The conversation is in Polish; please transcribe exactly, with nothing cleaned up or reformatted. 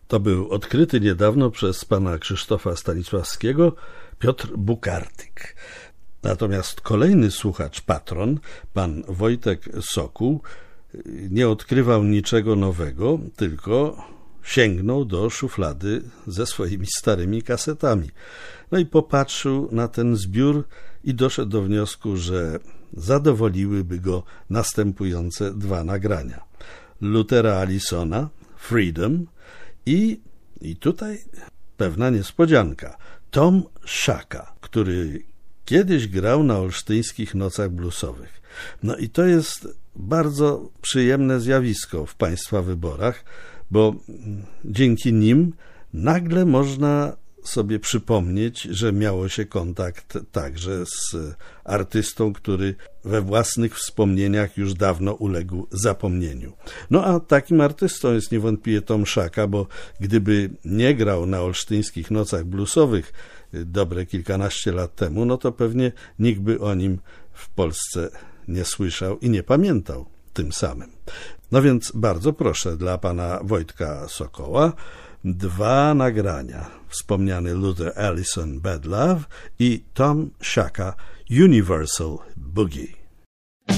To był odkryty niedawno przez pana Krzysztofa Stanisławskiego Piotr Bukartyk. Natomiast kolejny słuchacz, patron, pan Wojtek Sokół, nie odkrywał niczego nowego, tylko sięgnął do szuflady ze swoimi starymi kasetami. No i popatrzył na ten zbiór i doszedł do wniosku, że zadowoliłyby go następujące dwa nagrania. Luthera Allisona, Freedom i, i tutaj pewna niespodzianka, Tom Shaka, który kiedyś grał na olsztyńskich nocach bluesowych. No i to jest bardzo przyjemne zjawisko w państwa wyborach, bo dzięki nim nagle można sobie przypomnieć, że miało się kontakt także z artystą, który we własnych wspomnieniach już dawno uległ zapomnieniu. No a takim artystą jest niewątpliwie Tom Shaka, bo gdyby nie grał na olsztyńskich nocach bluesowych dobre kilkanaście lat temu, no to pewnie nikt by o nim w Polsce nie słyszał i nie pamiętał tym samym. No więc bardzo proszę dla pana Wojtka Sokoła dwa nagrania. Wspomniany Luther Allison Bad Love i Tom Shaka Universal Boogie.